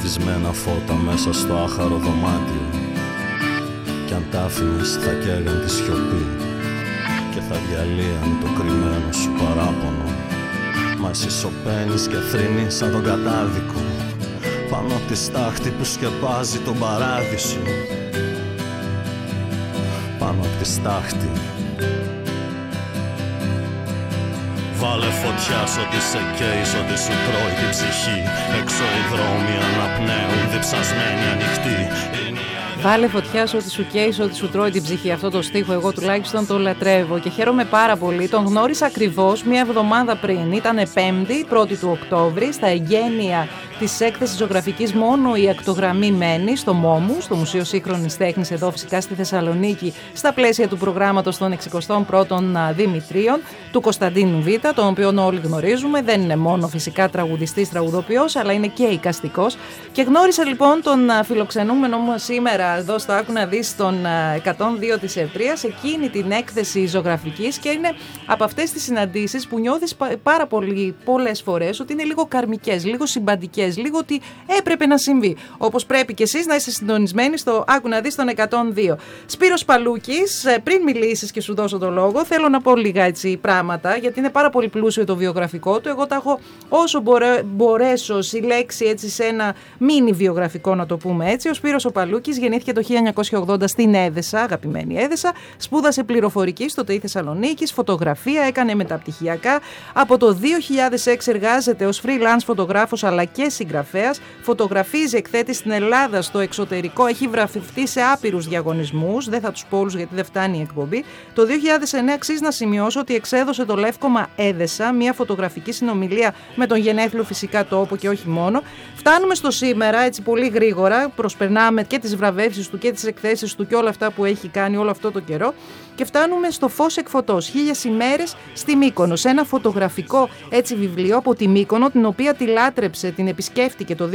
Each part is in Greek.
σβησμένα φώτα μέσα στο άχαρο δωμάτιο. Κι αν τ' άφηνες θα καίγαν τη σιωπή και θα διαλύαν το κρυμμένο σου παράπονο. Μα εσύ σωπαίνεις και θρηνείς σαν τον κατάδικο πάνω απ' τη στάχτη που σκεπάζει τον παράδεισο. Πάνω απ' τη στάχτη. Βάλε φωτιά σ' ό,τι σε καίει, σ' ό,τι σου τρώει την ψυχή. Έξω οι δρόμοι αναπνέουν, διψασμένοι ανοιχτοί. Βάλε φωτιά σ' ό,τι σου καίει, σ' ό,τι σου τρώει την ψυχή. Αυτό το στίχο εγώ τουλάχιστον το λατρεύω και χαίρομαι πάρα πολύ. Τον γνώρισα ακριβώς μία εβδομάδα πριν. Ήτανε 5η, 1η του Οκτώβρη, στα εγγένεια της έκθεσης ζωγραφικής μόνο η ακτογραμμή μένει στο ΜΟΜΟΥ, στο Μουσείο Σύγχρονης Τέχνης εδώ φυσικά στη Θεσσαλονίκη, στα πλαίσια του προγράμματος των 61ων Δημητρίων του Κωνσταντίνου Β, τον οποίο όλοι γνωρίζουμε. Δεν είναι μόνο φυσικά τραγουδιστής, τραγουδοποιός, αλλά είναι και εικαστικός. Και γνώρισα λοιπόν τον φιλοξενούμενο μου σήμερα εδώ στο Άκου να δεις των 102 της Επτρίας, εκείνη την έκθεση ζωγραφικής, και είναι από αυτές τις συναντήσεις που νιώθεις πάρα πολλές φορές ότι είναι λίγο καρμικές, λίγο συμπαντικές, λίγο ότι έπρεπε να συμβεί. Όπως πρέπει και εσείς να είστε συντονισμένοι στο Άκου να δεις των 102. Σπύρος Παλούκης, πριν μιλήσεις και σου δώσω το λόγο, θέλω να πω λίγα έτσι πράγματα, γιατί είναι πάρα πολύ πλούσιο το βιογραφικό του. Εγώ τα έχω όσο μπορέσω συλλέξει έτσι σε ένα μίνι βιογραφικό, να το πούμε έτσι. Ο Σπύρος ο Παλούκης γεννήθηκε το 1980 στην Έδεσα, αγαπημένη Έδεσα. Σπούδασε πληροφορική στο ΤΕΙ Θεσσαλονίκης, φωτογραφία, έκανε μεταπτυχιακά. Από το 2006 εργάζεται ως freelance φωτογράφος αλλά και συγγραφέας. Φωτογραφίζει εκθέτει στην Ελλάδα, στο εξωτερικό. Έχει βραβευτεί σε άπειρους διαγωνισμούς. Δεν θα τους πω όλους γιατί δεν φτάνει η εκπομπή. Το 2009 αξίζει να σημειώσω ότι εξέδωσε το Λεύκομα Έδεσα, μια φωτογραφική συνομιλία με τον γενέθλιο φυσικά τόπο και όχι μόνο. Φτάνουμε στο σήμερα έτσι πολύ γρήγορα. Προσπερνάμε και τις βραβεύσεις του και τις εκθέσεις του και όλα αυτά που έχει κάνει όλο αυτό το καιρό. Και φτάνουμε στο Φως εκ φωτός, 1000 ημέρες στη Μύκονο, σε ένα φωτογραφικό έτσι βιβλίο από τη Μύκονο, την οποία τη λάτρεψε, την επισκέφτηκε το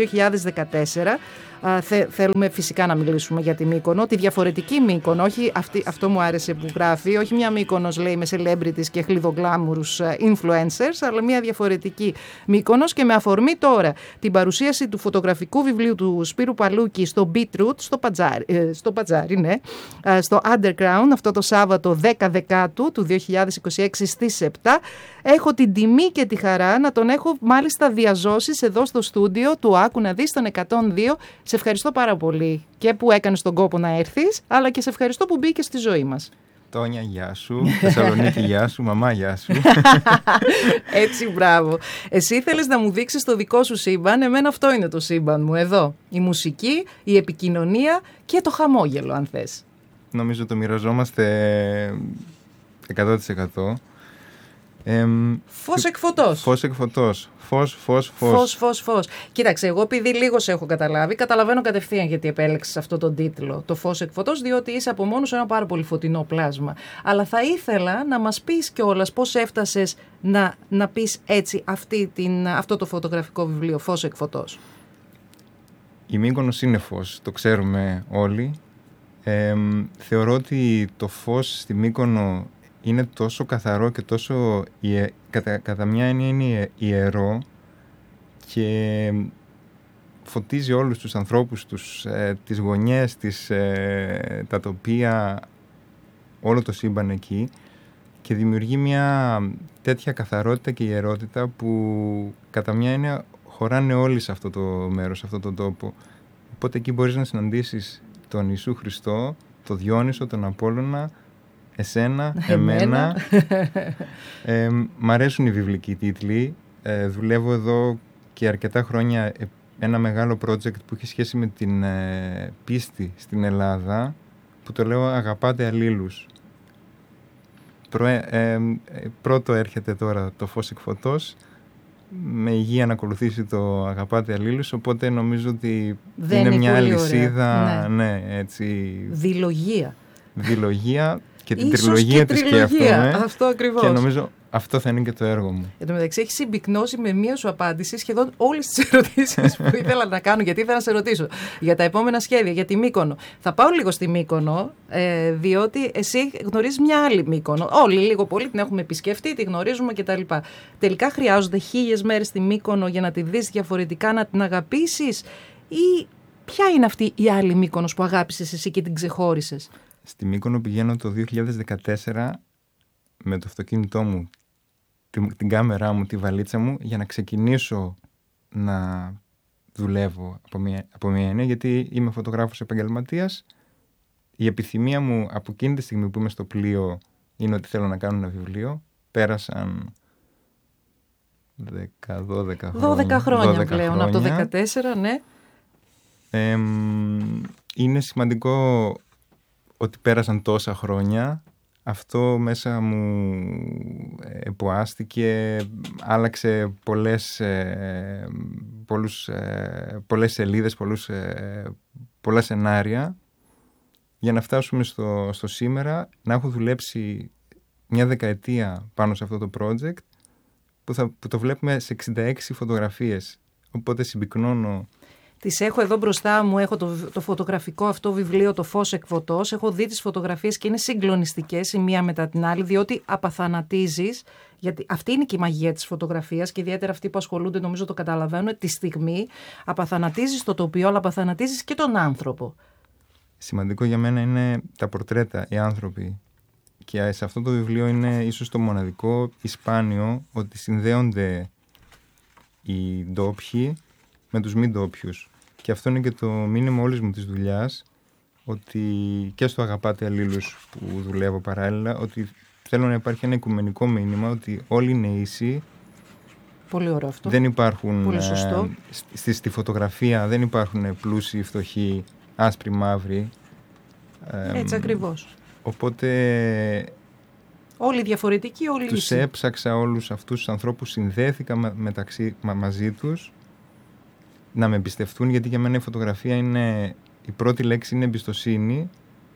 2014. Θέλουμε φυσικά να μιλήσουμε για τη Μύκονο, τη διαφορετική Μύκονο, όχι αυτό μου άρεσε που γράφει, όχι μια Μύκονος λέει με celebrities και χλιδογκλάμουρους influencers, αλλά μια διαφορετική Μύκονος, και με αφορμή τώρα την παρουσίαση του φωτογραφικού βιβλίου του Σπύρου Παλούκη στο Beetroot, στο Πατζάρι, ναι, στο Underground, αυτό το Σάββατο 10 Δεκάτου του 2026 στις 7, έχω την τιμή και τη χαρά να τον έχω μάλιστα διαζώσεις εδώ στο στούντιο του Άκου να δεις τον 102. Σε ευχαριστώ πάρα πολύ και που έκανες τον κόπο να έρθεις, αλλά και σε ευχαριστώ που μπήκες στη ζωή μας. Τόνια, γεια σου. Θεσσαλονίκη, γεια σου. Μαμά, γεια σου. Έτσι, μπράβο. Εσύ θέλεις να μου δείξεις το δικό σου σύμπαν. Εμένα αυτό είναι το σύμπαν μου εδώ. Η μουσική, η επικοινωνία και το χαμόγελο, αν θες. Νομίζω το μοιραζόμαστε 100%. Φως εκ φωτός. Φως εκ φωτός. Φως. Κοίταξε, εγώ επειδή λίγο σε έχω καταλάβει, καταλαβαίνω κατευθείαν γιατί επέλεξες αυτό τον τίτλο, το Φως εκ φωτός, διότι είσαι από μόνο σου ένα πάρα πολύ φωτεινό πλάσμα. Αλλά θα ήθελα να μας πεις κιόλας πώς έφτασες να πεις έτσι αυτό το φωτογραφικό βιβλίο, Φως εκ φωτός. Η Μύκονος είναι φως, το ξέρουμε όλοι. Θεωρώ ότι το φως στη Μύκονο είναι τόσο καθαρό και τόσο κατά μια έννοια είναι ιερό και φωτίζει όλους τους ανθρώπους, τις γωνιές, τα τοπία, όλο το σύμπαν εκεί, και δημιουργεί μια τέτοια καθαρότητα και ιερότητα που κατά μια έννοια χωράνε όλοι σε αυτό το μέρος, σε αυτό το τόπο. Οπότε εκεί μπορείς να συναντήσεις τον Ιησού Χριστό, τον Διόνυσο, τον Απόλλωνα, εσένα, εμένα. Μ' αρέσουν οι βιβλικοί τίτλοι. Δουλεύω εδώ και αρκετά χρόνια ένα μεγάλο project που έχει σχέση με την πίστη στην Ελλάδα, που το λέω «Αγαπάτε αλλήλους». Πρώτο έρχεται τώρα το Φως εκ φωτός, με υγεία να ακολουθήσει το «Αγαπάτε αλλήλους», οπότε νομίζω ότι είναι μια αλυσίδα, ναι, έτσι. Δηλογία. Και την τριλογία τη σκέφτομαι. Αυτό ακριβώς. Και νομίζω αυτό θα είναι και το έργο μου. Εν τω μεταξύ, έχεις συμπυκνώσει με μία σου απάντηση σχεδόν όλες τις ερωτήσεις που ήθελα να κάνω. Γιατί ήθελα να σε ρωτήσω για τα επόμενα σχέδια, για τη Μύκονο. Θα πάω λίγο στη Μύκονο, διότι εσύ γνωρίζεις μια άλλη Μύκονο. Όλοι λίγο πολύ την έχουμε επισκεφτεί, τη γνωρίζουμε κτλ. Τελικά χρειάζονται 1000 μέρες στη Μύκονο για να τη δεις διαφορετικά, να την αγαπήσεις, ή ποια είναι αυτή η άλλη Μύκονος που αγάπησες εσύ και την ξεχώρισες? Στη Μύκονο πηγαίνω το 2014 με το αυτοκίνητό μου, την κάμερά μου, τη βαλίτσα μου, για να ξεκινήσω να δουλεύω από μια έννοια, γιατί είμαι φωτογράφος επαγγελματίας. Η επιθυμία μου από εκείνη τη στιγμή που είμαι στο πλοίο είναι ότι θέλω να κάνω ένα βιβλίο. Πέρασαν 12 χρόνια πλέον, από το 2014, ναι. Είναι σημαντικό ότι πέρασαν τόσα χρόνια. Αυτό μέσα μου εποάστηκε, άλλαξε πολλές σελίδες, πολλά σενάρια, για να φτάσουμε στο σήμερα, να έχω δουλέψει μια δεκαετία πάνω σε αυτό το project, που το βλέπουμε σε 66 φωτογραφίες. Οπότε συμπυκνώνω. Τις έχω εδώ μπροστά μου, έχω το φωτογραφικό αυτό βιβλίο, το Φως εκφωτός. Έχω δει τις φωτογραφίες και είναι συγκλονιστικές η μία μετά την άλλη, διότι απαθανατίζεις, γιατί αυτή είναι και η μαγεία της φωτογραφίας και ιδιαίτερα αυτοί που ασχολούνται νομίζω το καταλαβαίνουν, τη στιγμή απαθανατίζεις το τοπίο, αλλά απαθανατίζεις και τον άνθρωπο. Σημαντικό για μένα είναι τα πορτρέτα, οι άνθρωποι. Και σε αυτό το βιβλίο είναι ίσως το μοναδικό ή σπάνιο ότι συνδέονται οι ντόπιοι με τους μη ντόπιους. Και αυτό είναι και το μήνυμα όλης μου της δουλειάς, ότι και στο Αγαπάτε Αλλήλους που δουλεύω παράλληλα, ότι θέλω να υπάρχει ένα οικουμενικό μήνυμα, ότι όλοι είναι ίσοι. Πολύ ωραίο αυτό. Δεν υπάρχουν, πολύ σωστό. Στη φωτογραφία δεν υπάρχουν πλούσιοι, φτωχοί, άσπροι, μαύροι. Έτσι ακριβώς. Οπότε όλοι διαφορετικοί, όλοι τους ίσοι. έψαξα όλους αυτούς τους ανθρώπους, συνδέθηκα μαζί τους, να με εμπιστευτούν, γιατί για μένα η φωτογραφία είναι, η πρώτη λέξη είναι εμπιστοσύνη,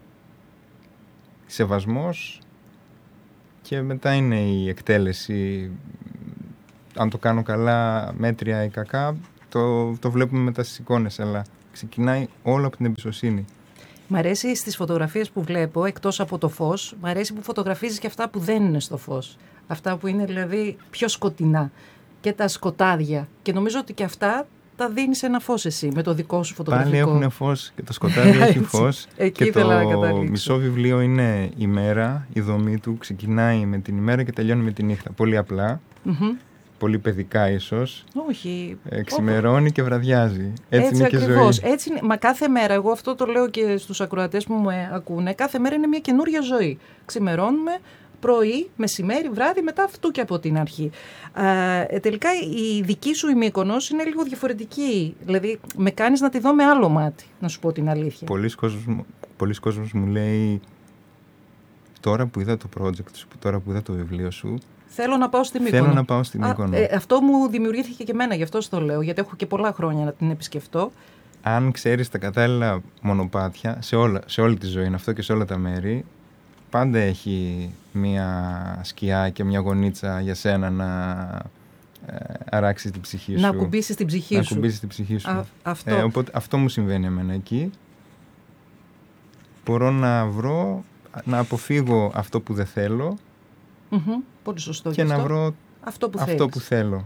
σεβασμός, και μετά είναι η εκτέλεση. Αν το κάνω καλά, μέτρια ή κακά, το βλέπουμε μετά στις εικόνες, αλλά ξεκινάει όλο από την εμπιστοσύνη. Μ' αρέσει στις φωτογραφίες που βλέπω, εκτός από το φως, μ' αρέσει που φωτογραφίζεις και αυτά που δεν είναι στο φως. Αυτά που είναι δηλαδή πιο σκοτεινά και τα σκοτάδια. Και νομίζω ότι και αυτά τα δίνεις ένα φως εσύ με το δικό σου φωτογραφικό. Πάλι έχουν φως και το σκοτάδι έχει φως. Εκεί και ήθελα να το καταλήξω. μισό βιβλίο είναι η μέρα, η δομή του ξεκινάει με την ημέρα και τελειώνει με τη νύχτα. Πολύ απλά. Πολύ παιδικά ίσως. Όχι. Ξημερώνει και βραδιάζει. Έτσι είναι ακριβώς. Και ζωή. Έτσι είναι. Μα κάθε μέρα, εγώ αυτό το λέω και στους ακροατές που με ακούνε, κάθε μέρα είναι μια καινούρια ζωή. Ξημερώνουμε πρωί, μεσημέρι, βράδυ, μετά αυτού και από την αρχή. Τελικά η δική σου η Μύκονος είναι λίγο διαφορετική. Δηλαδή με κάνεις να τη δω με άλλο μάτι, να σου πω την αλήθεια. Πολλοί κόσμος μου λέει, τώρα που είδα το project σου, τώρα που είδα το βιβλίο σου, θέλω να πάω στη Μύκονο. Θέλω να πάω στη Μύκονο. Αυτό μου δημιουργήθηκε και εμένα, γι' αυτό το λέω, γιατί έχω και πολλά χρόνια να την επισκεφτώ. Αν ξέρεις τα κατάλληλα μονοπάτια, σε όλη τη ζωή είναι αυτό και σε όλα τα μέρη, πάντα έχει μια σκιά και μια γωνίτσα για σένα να αράξεις την ψυχή σου. Να ακουμπήσεις την ψυχή σου. Οπότε αυτό μου συμβαίνει εμένα εκεί. Μπορώ να αποφύγω αυτό που δεν θέλω. Πολύ σωστό. Και να βρω αυτό που θέλω.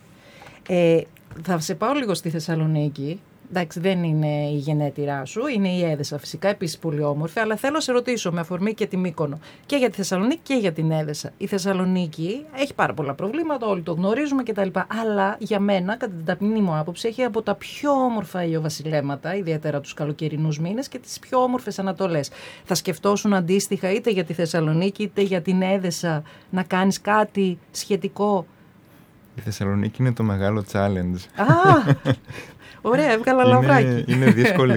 Θα σε πάω λίγο στη Θεσσαλονίκη. Εντάξει, δεν είναι η γενέτειρά σου, είναι η Έδεσα φυσικά, επίσης πολύ όμορφη, αλλά θέλω να σε ρωτήσω με αφορμή και τη Μύκονο και για τη Θεσσαλονίκη και για την Έδεσα. Η Θεσσαλονίκη έχει πάρα πολλά προβλήματα, όλοι το γνωρίζουμε κτλ. Αλλά για μένα, κατά την ταπεινή μου άποψη, έχει από τα πιο όμορφα ηλιοβασιλέματα, ιδιαίτερα τους καλοκαιρινούς μήνες, και τις πιο όμορφες ανατολές. Θα σκεφτόσουν αντίστοιχα είτε για τη Θεσσαλονίκη είτε για την Έδεσα να κάνεις κάτι σχετικό? Η Θεσσαλονίκη είναι το μεγάλο challenge. Ωραία, έβγαλα λαβράκι. Είναι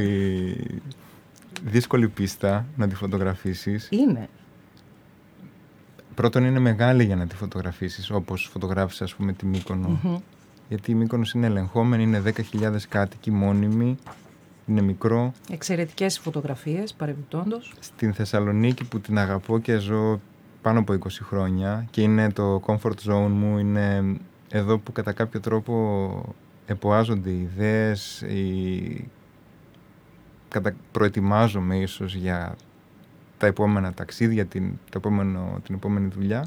δύσκολη πίστα να τη φωτογραφίσεις. Είναι. Πρώτον, είναι μεγάλη για να τη φωτογραφίσεις, όπως φωτογράφησες, ας πούμε, τη Μύκονο. Γιατί η Μύκονος είναι ελεγχόμενη, είναι 10.000 κάτοικοι μόνιμοι, είναι μικρό. Εξαιρετικές φωτογραφίες, παρεμπιπτόντως. Στην Θεσσαλονίκη, που την αγαπώ και ζω πάνω από 20 χρόνια και είναι το comfort zone μου, είναι εδώ που κατά κάποιο τρόπο εποάζονται οι ιδέες, προετοιμάζομαι ίσως για τα επόμενα ταξίδια, την επόμενη δουλειά.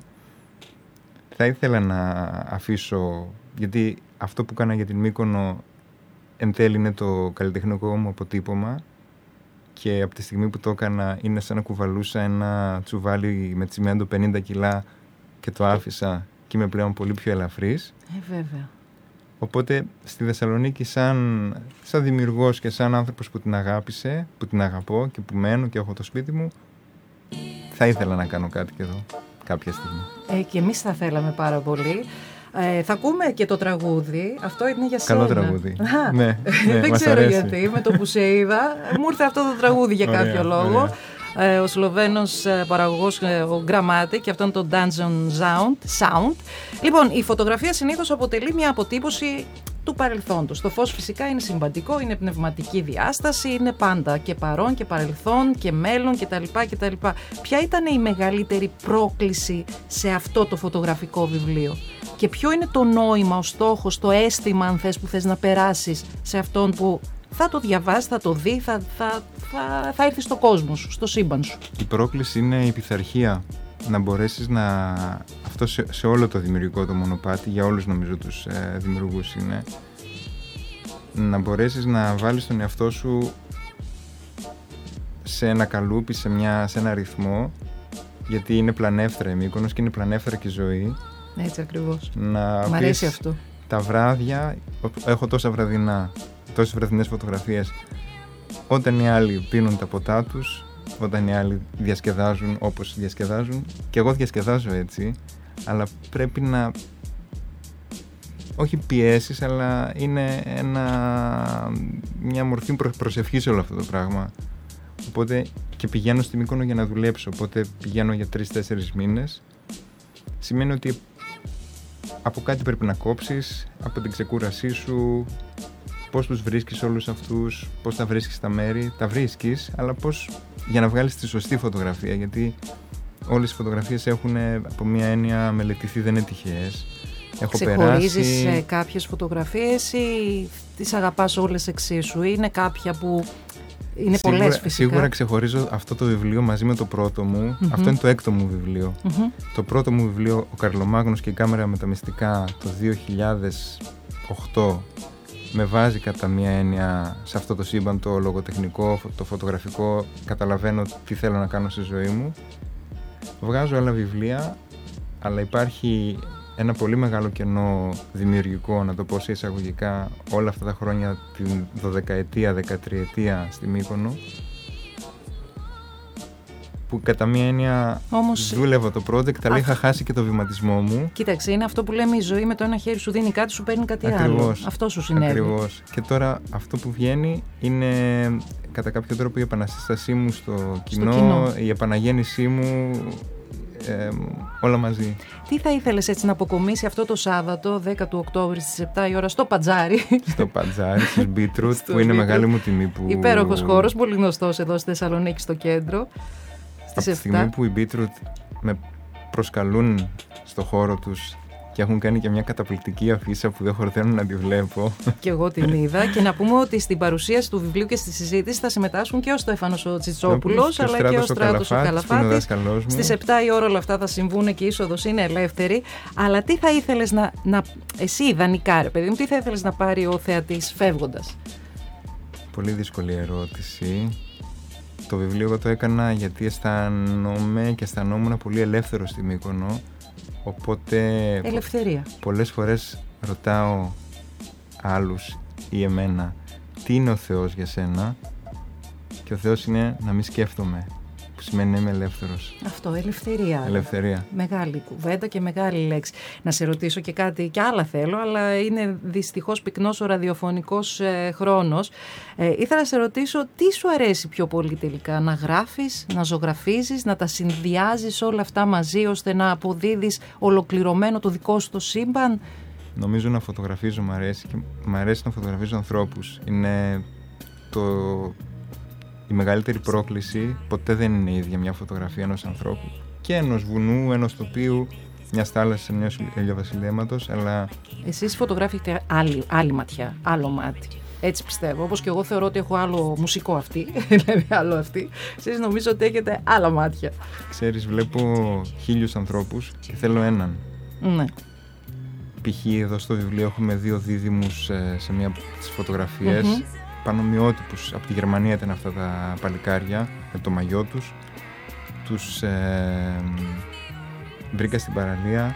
Θα ήθελα να αφήσω, γιατί αυτό που έκανα για την Μύκονο εν τέλει είναι το καλλιτεχνικό μου αποτύπωμα και από τη στιγμή που το έκανα είναι σαν να κουβαλούσα ένα τσουβάλι με τσιμέντο 50 κιλά και το άφησα και είμαι πλέον πολύ πιο ελαφρύς. Βέβαια. Οπότε στη Θεσσαλονίκη σαν δημιουργός και σαν άνθρωπος που την αγάπησε, που την αγαπώ και που μένω και έχω το σπίτι μου, θα ήθελα να κάνω κάτι και εδώ κάποια στιγμή. Και εμείς θα θέλαμε πάρα πολύ. Θα ακούμε και το τραγούδι. Αυτό είναι για σένα. Καλό τραγούδι. Ναι, δεν ξέρω γιατί. Με το που σε είδα, μου ήρθε αυτό το τραγούδι για κάποιο λόγο. Ο Σλοβαίνος παραγωγός, ο Grammatic, και αυτό είναι το Dungeon Sound. Λοιπόν, η φωτογραφία συνήθως αποτελεί μια αποτύπωση του παρελθόντος. Το φως φυσικά είναι συμβατικό, είναι πνευματική διάσταση, είναι πάντα και παρόν και παρελθόν και μέλλον κτλ. Ποια ήταν η μεγαλύτερη πρόκληση σε αυτό το φωτογραφικό βιβλίο και ποιο είναι το νόημα, ο στόχος, το αίσθημα, αν θες, που θες να περάσεις σε αυτόν που θα το διαβάσει, θα το δει, θα έρθει στο κόσμο σου, στο σύμπαν σου? Η πρόκληση είναι η πειθαρχία. Να μπορέσεις να... Αυτό σε όλο το δημιουργικό το μονοπάτι, για όλους νομίζω τους δημιουργούς είναι, να μπορέσεις να βάλεις τον εαυτό σου σε ένα καλούπι, σε ένα ρυθμό, γιατί είναι πλανεύθερα η Μύκονος και είναι πλανεύθερα και η ζωή. Έτσι ακριβώς. Μ' αρέσει αυτό. Τα βράδια, έχω τόσες βραδινές φωτογραφίες, όταν οι άλλοι πίνουν τα ποτά τους, όταν οι άλλοι διασκεδάζουν όπως διασκεδάζουν, και εγώ διασκεδάζω έτσι, αλλά πρέπει να, όχι πιέσεις, αλλά είναι μια μορφή προσευχής όλο αυτό το πράγμα. Οπότε και πηγαίνω στη Μύκονο για να δουλέψω, οπότε πηγαίνω για 3-4 μήνες. Σημαίνει ότι από κάτι πρέπει να κόψεις, από την ξεκούρασή σου, πώς τους βρίσκεις όλους αυτούς, πώς τα βρίσκεις τα μέρη, τα βρίσκεις, αλλά πώς για να βγάλεις τη σωστή φωτογραφία, γιατί όλες οι φωτογραφίες έχουν από μία έννοια μελετηθεί, δεν είναι τυχαίες. Ξεχωρίζεις κάποιες φωτογραφίες ή τις αγαπάς όλες εξίσου, ή είναι κάποια που είναι πολλές φυσικά? Σίγουρα ξεχωρίζω αυτό το βιβλίο μαζί με το πρώτο μου. Αυτό είναι το έκτο μου βιβλίο. Το πρώτο μου βιβλίο, ο Καρλομάγνος και η κάμερα με τα μυστικά, το 2008, με βάζει κατά μία έννοια σε αυτό το σύμπαν, το λογοτεχνικό, το φωτογραφικό. Καταλαβαίνω τι θέλω να κάνω στη ζωή μου. Βγάζω άλλα βιβλία, αλλά υπάρχει ένα πολύ μεγάλο κενό δημιουργικό, να το πω σε εισαγωγικά, όλα αυτά τα χρόνια, την 12ετία, 13ετία στη Μύκονο, που κατά μία έννοια δούλευα το project, αλλά είχα χάσει και το βηματισμό μου. Κοίταξε, είναι αυτό που λέμε, η ζωή με το ένα χέρι σου δίνει κάτι, σου παίρνει κάτι άλλο. Αυτό σου συνέβη. Ακριβώς. Και τώρα αυτό που βγαίνει είναι κατά κάποιο τρόπο η επανασύστασή μου στο κοινό, η επαναγέννησή μου, όλα μαζί. Τι θα ήθελες έτσι να αποκομίσει αυτό το Σάββατο, 10 του Οκτώβρη στις 7 η ώρα, στο Πατζάρι? Στο Πατζάρι, στους Beetroot, που είναι μεγάλη μου τιμή. Υπέροχος χώρος, πολύ γνωστός εδώ στη Θεσσαλονίκη, στο κέντρο. Από τη στιγμή που οι Beetroot με προσκαλούν στο χώρο τους και έχουν κάνει και μια καταπληκτική αφίσα που δεν χορταίνω να τη βλέπω. Και εγώ την είδα. Και να πούμε ότι στην παρουσίαση του βιβλίου και στη συζήτηση θα συμμετάσχουν και ο Στέφανος ο Τσιτσόπουλος, αλλά και ο Στράτος ο Καλαφάτης. Στις 7 η ώρα όλα αυτά θα συμβούν και η είσοδος είναι ελεύθερη. Αλλά τι θα ήθελες εσύ ιδανικά, ρε παιδί μου, τι θα ήθελες να πάρει ο θεατής φεύγοντας? Πολύ δύσκολη ερώτηση. Το βιβλίο εγώ το έκανα γιατί αισθανόμουν πολύ ελεύθερο στη Μύκονο. Οπότε ελευθερία. Πολλές φορές ρωτάω άλλους ή εμένα τι είναι ο Θεός για σένα, και ο Θεός είναι να μην σκέφτομαι, που σημαίνει να είμαι ελεύθερος. Αυτό, ελευθερία. Ελευθερία. Μεγάλη κουβέντα και μεγάλη λέξη. Να σε ρωτήσω και κάτι, και άλλα θέλω, αλλά είναι δυστυχώς πυκνός ο ραδιοφωνικός χρόνος. Ήθελα να σε ρωτήσω τι σου αρέσει πιο πολύ τελικά, να γράφεις, να ζωγραφίζεις, να τα συνδυάζεις όλα αυτά μαζί ώστε να αποδίδεις ολοκληρωμένο το δικό σου το σύμπαν? Νομίζω να φωτογραφίζω μ' αρέσει, και μ' αρέσει να φωτογραφίζω ανθρώπους. Είναι η μεγαλύτερη πρόκληση. Ποτέ δεν είναι η ίδια μια φωτογραφία ενός ανθρώπου, και ενός βουνού, ενός τοπίου, μιας θάλασσας, ενός ηλιοβασιλέματος, αλλά... Εσείς φωτογράφετε άλλη ματιά, άλλο μάτι. Έτσι πιστεύω. Όπως και εγώ θεωρώ ότι έχω άλλο μουσικό αυτή, δηλαδή άλλο αυτή. Εσείς νομίζω ότι έχετε άλλα μάτια. Ξέρεις, βλέπω 1000 ανθρώπους και θέλω έναν. Ναι. π.χ. εδώ στο βιβλίο έχουμε 2 δίδυμους σε μία από τις φωτογραφίες, πανομοιότυπους. Από τη Γερμανία ήταν αυτά τα παλικάρια με το μαγιό τους. Τους βρήκα στην παραλία,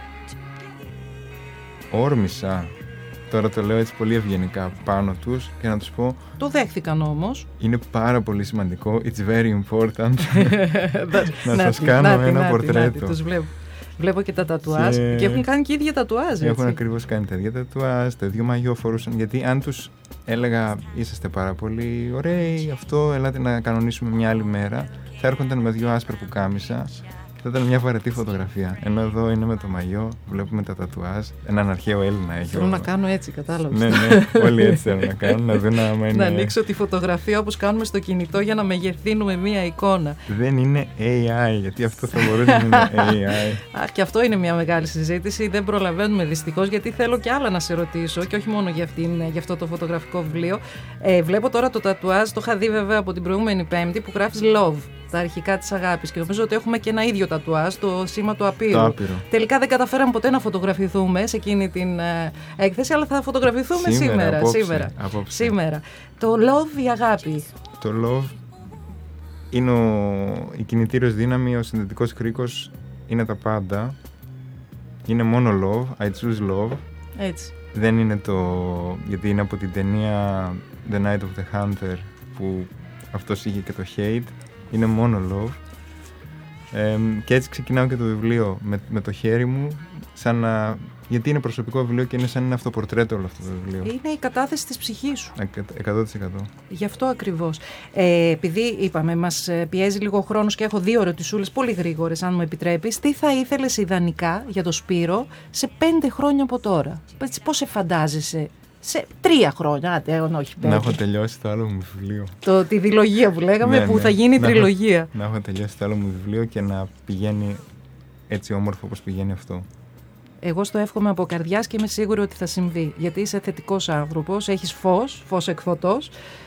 όρμησα, τώρα το λέω έτσι πολύ ευγενικά, πάνω τους και να τους πω... Το δέχθηκαν όμως. Είναι πάρα πολύ σημαντικό, it's very important, να σας κάνω ένα πορτρέτο. Τους βλέπω και τα τατουάζ και έχουν κάνει και ίδια τατουάζ. Έχουν ακριβώς κάνει τα ίδια τατουάζ, το ίδιο μαγιό φορούσαν, γιατί αν τους έλεγα είσαστε πάρα πολύ ωραίοι, αυτό, ελάτε να κανονίσουμε μια άλλη μέρα, θα έρχονταν με 2 άσπρα πουκάμισα. Θα ήταν μια βαρετή φωτογραφία. Ενώ εδώ είναι με το μαγιό, βλέπουμε τα τατουάζ. Έναν αρχαίο Έλληνα έχει. Θέλω να κάνω έτσι, κατάλαβες. Ναι, όλοι έτσι θέλουν να κάνουν. Να δουν άμα είναι. Να ανοίξω τη φωτογραφία όπως κάνουμε στο κινητό για να μεγεθύνουμε μία εικόνα. Δεν είναι AI, γιατί αυτό θα μπορούσε να είναι AI. Αχ, και αυτό είναι μια μεγάλη συζήτηση. Δεν προλαβαίνουμε δυστυχώς, γιατί θέλω και άλλα να σε ρωτήσω και όχι μόνο για αυτό το φωτογραφικό βιβλίο. Βλέπω τώρα το τατουάζ, το είχα δει βέβαια από την προηγούμενη Πέμπτη, που γράφεις Love. Τα αρχικά της αγάπης, και νομίζω ότι έχουμε και ένα ίδιο τατουάζ, το σήμα του Απείρου. Τελικά δεν καταφέραμε ποτέ να φωτογραφηθούμε σε εκείνη την έκθεση, αλλά θα φωτογραφηθούμε σήμερα. Το love, η αγάπη. Το love είναι η κινητήριος δύναμη, ο συνδετικός κρίκος, είναι τα πάντα. Είναι μόνο love, I choose love. Έτσι. Δεν είναι γιατί είναι από την ταινία The Night of the Hunter, που αυτός είχε και το hate. Είναι μόνο love. Και έτσι ξεκινάω και το βιβλίο με το χέρι μου, γιατί είναι προσωπικό βιβλίο και είναι σαν ένα αυτοπορτρέτο όλο αυτό το βιβλίο. Είναι η κατάθεση της ψυχής σου. 100%. Γι' αυτό ακριβώς. Επειδή είπαμε, μας πιέζει λίγο ο χρόνος και έχω 2 ερωτησούλες πολύ γρήγορες, αν μου επιτρέπεις. Τι θα ήθελες ιδανικά για το Σπύρο σε 5 χρόνια από τώρα? Πώς σε φαντάζεσαι? Σε 3 χρόνια, όχι 5. Να έχω τελειώσει το άλλο μου βιβλίο. Τη διλογία που λέγαμε, που θα γίνει τριλογία. Να έχω τελειώσει το άλλο μου βιβλίο και να πηγαίνει έτσι όμορφο όπως πηγαίνει αυτό. Εγώ στο εύχομαι από καρδιάς και είμαι σίγουρη ότι θα συμβεί. Γιατί είσαι θετικός άνθρωπος, έχεις φως εκφωτός,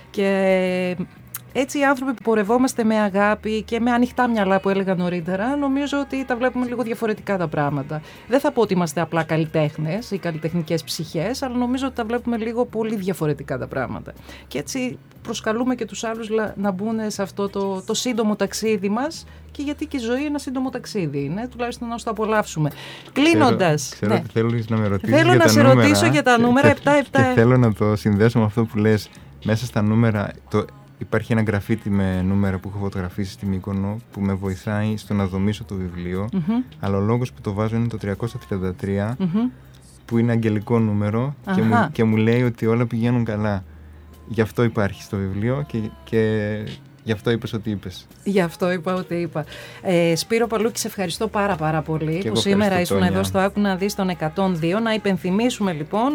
και έτσι οι άνθρωποι που πορευόμαστε με αγάπη και με ανοιχτά μυαλά, που έλεγα νωρίτερα, νομίζω ότι τα βλέπουμε λίγο διαφορετικά τα πράγματα. Δεν θα πω ότι είμαστε απλά καλλιτέχνες ή καλλιτεχνικές ψυχές, αλλά νομίζω ότι τα βλέπουμε λίγο πολύ διαφορετικά τα πράγματα. Και έτσι προσκαλούμε και τους άλλους να μπουν σε αυτό το σύντομο ταξίδι μας, και γιατί και η ζωή είναι ένα σύντομο ταξίδι είναι, τουλάχιστον να το απολαύσουμε. Κλείνοντας. Ξέρω ότι θέλεις να με ρωτήσεις για τα νούμερα. Θέλω να σε ρωτήσω για τα νούμερα 7-7. Και θέλω να το συνδέσω με αυτό που λες. Μέσα στα νούμερα υπάρχει ένα γραφίτι με νούμερα που έχω φωτογραφίσει στη Μύκονο, που με βοηθάει στο να δομήσω το βιβλίο. Αλλά ο λόγος που το βάζω είναι το 333, που είναι αγγελικό νούμερο, και μου λέει ότι όλα πηγαίνουν καλά. Γι' αυτό υπάρχει στο βιβλίο και γι' αυτό είπες ότι είπες. Γι' αυτό είπα ότι είπα. Σπύρο Παλούκη, σε ευχαριστώ πάρα πολύ που σήμερα ήσουν εδώ στο Άκου να δεις τον 102. Να υπενθυμίσουμε λοιπόν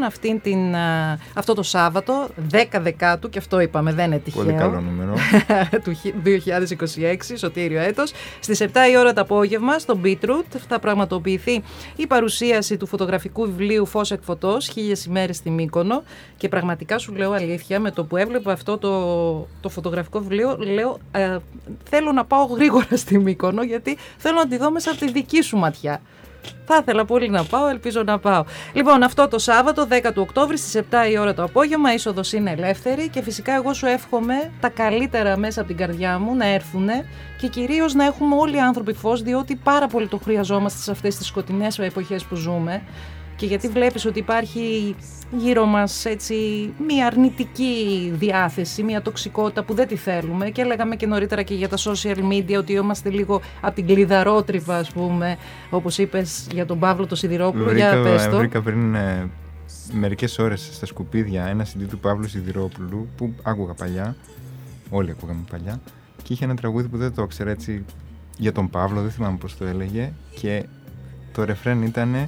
αυτό το Σάββατο 10 Δεκάτου, και αυτό είπαμε, δεν είναι τυχαίο. Πολύ καλό νούμερο. Του 2026, σωτήριο έτος. Στις 7 η ώρα το απόγευμα στο Beetroot θα πραγματοποιηθεί η παρουσίαση του φωτογραφικού βιβλίου Φως εκ φωτός, 1000 ημέρες στη Μύκονο. Και πραγματικά σου λέω αλήθεια, με το που έβλεπα αυτό το φωτογραφικό βιβλίο, λέω θέλω να πάω γρήγορα στη Μύκονο, γιατί θέλω να τη δω μέσα από τη δική σου ματιά. Θα ήθελα πολύ να πάω, ελπίζω να πάω. Λοιπόν, αυτό το Σάββατο 10 του Οκτώβρη στις 7 η ώρα το απόγευμα, είσοδος είναι ελεύθερη, και φυσικά εγώ σου εύχομαι τα καλύτερα μέσα από την καρδιά μου να έρθουνε, και κυρίως να έχουμε όλοι οι άνθρωποι φως, διότι πάρα πολύ το χρειαζόμαστε σε αυτές τις σκοτεινές εποχές που ζούμε. Και γιατί βλέπεις ότι υπάρχει γύρω μας έτσι μια αρνητική διάθεση, μια τοξικότητα που δεν τη θέλουμε, και λέγαμε και νωρίτερα και για τα social media ότι είμαστε λίγο από την κλειδαρότριβα, ας πούμε, όπως είπες για τον Παύλο το Σιδηρόπουλο. Βρήκα πριν μερικές ώρες στα σκουπίδια ένα CD του Παύλου Σιδηρόπουλου που άκουγα παλιά, όλοι ακούγαμε παλιά, και είχε ένα τραγούδι που δεν το ήξερα, έτσι, για τον Παύλο, δεν θυμάμαι πώς το έλεγε, και το ρεφρέν ήτανε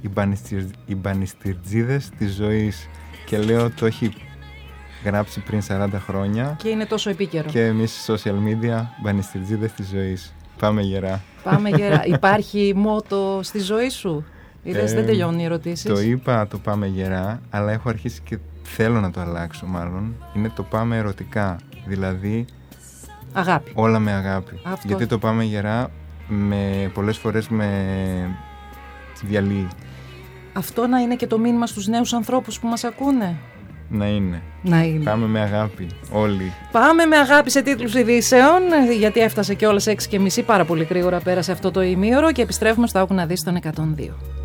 οι μπανιστηρτζίδες της ζωής, και λέω το έχει γράψει πριν 40 χρόνια και είναι τόσο επίκαιρο. Και εμείς social media, μπανιστηρτζίδες της ζωής. Πάμε γερά. Πάμε γερά. Υπάρχει μότο στη ζωή σου? Είδες, δεν τελειώνουν οι ερωτήσεις. Το είπα το πάμε γερά, αλλά έχω αρχίσει και θέλω να το αλλάξω μάλλον. Είναι το πάμε ερωτικά, δηλαδή αγάπη. Όλα με αγάπη. Αυτό. Γιατί το πάμε γερά πολλές φορές με διαλύει. αυτό να είναι και το μήνυμα στους νέους ανθρώπους που μας ακούνε. Να είναι. Πάμε με αγάπη όλοι. Πάμε με αγάπη σε τίτλους ειδήσεων, γιατί έφτασε κιόλας 6:30, πάρα πολύ γρήγορα πέρασε αυτό το ημίωρο και επιστρέφουμε στο Άκου να δεις τον 102.